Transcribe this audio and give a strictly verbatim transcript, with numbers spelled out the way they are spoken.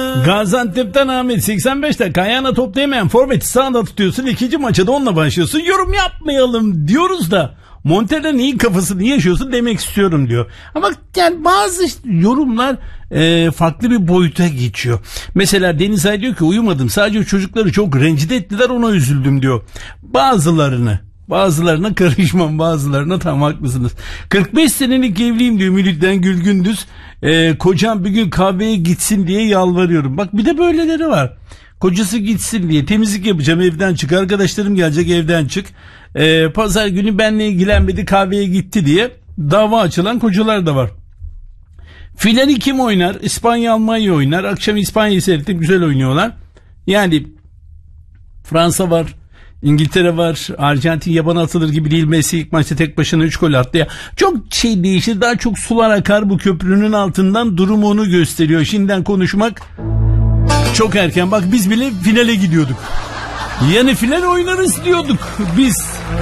Gaziantep'ten Ahmet, seksen beşte ayağına toplayamayan forveti sağda tutuyorsun, ikinci maça da onunla başlıyorsun, yorum yapmayalım diyoruz da Montella neyin kafasını yaşıyorsun demek istiyorum diyor. Ama yani bazı yorumlar e, farklı bir boyuta geçiyor. Mesela Denizay diyor ki uyumadım, sadece çocukları çok rencide ettiler, ona üzüldüm diyor. Bazılarını Bazılarına karışmam, bazılarına tam haklısınız. kırk beş senelik evliyim diyor Mülük'ten Gülgündüz. Ee, kocam bir gün kahveye gitsin diye yalvarıyorum. Bak bir de böyleleri var. Kocası gitsin diye, temizlik yapacağım, evden çık, arkadaşlarım gelecek, evden çık. Ee, pazar günü benimle ilgilenmedi, kahveye gitti diye dava açılan kocalar da var. Finali kim oynar? İspanya Almanya oynar. Akşam İspanya'yı seyrettim, güzel oynuyorlar. Yani Fransa var, İngiltere var, Arjantin yabana atılır gibi değil. Messi ilk maçta tek başına üç gol attı ya. Çok şey değişir, daha çok sular akar bu köprünün altından, durum onu gösteriyor. Şimdiden konuşmak çok erken. Bak biz bile finale gidiyorduk. Yani final oynarız diyorduk biz.